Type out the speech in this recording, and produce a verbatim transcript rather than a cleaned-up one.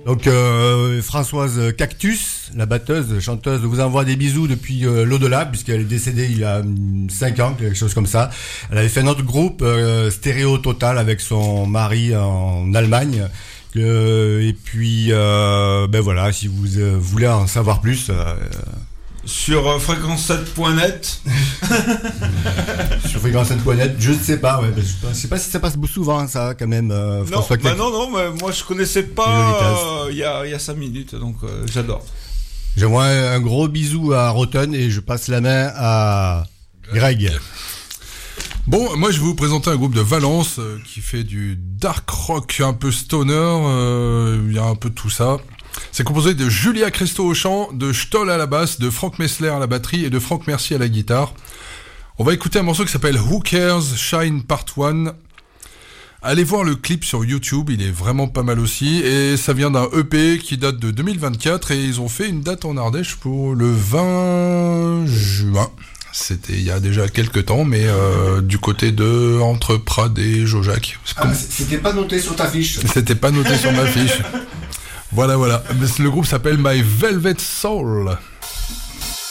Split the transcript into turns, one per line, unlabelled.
Donc euh, Françoise Cactus, la batteuse, chanteuse, vous envoie des bisous depuis euh, l'au-delà, puisqu'elle est décédée il y a cinq ans, quelque chose comme ça. Elle avait fait un autre groupe, euh, Stéréo Total, avec son mari en Allemagne. Euh, et puis, euh, ben voilà, si vous euh, voulez en savoir plus... Euh,
Sur euh, fréquence sept point net
Sur fréquence sept point net, je ne sais pas, ouais, je ne sais pas si ça passe souvent, ça, quand même, euh,
non,
François
bah non, non, mais moi je connaissais pas il euh, y, y a cinq minutes, donc euh, j'adore.
J'aimerais un gros bisou à Rotten et je passe la main à Greg.
Bon, moi je vais vous présenter un groupe de Valence euh, qui fait du dark rock un peu stoner, euh, il y a un peu de tout ça. C'est composé de Julia Christo au chant, de Stoll à la basse, de Franck Messler à la batterie et de Franck Mercier à la guitare. On va écouter un morceau qui s'appelle Who Cares Shine Part un. Allez voir le clip sur YouTube, il est vraiment pas mal aussi. Et ça vient d'un E P qui date de deux mille vingt-quatre et ils ont fait une date en Ardèche pour le vingt juin. C'était il y a déjà quelques temps, mais euh, du côté de entre Prades et Jaujac.
Ah, comme... C'était pas noté sur ta fiche.
C'était pas noté sur ma fiche. Voilà, voilà. Le groupe s'appelle My Velvet Soul.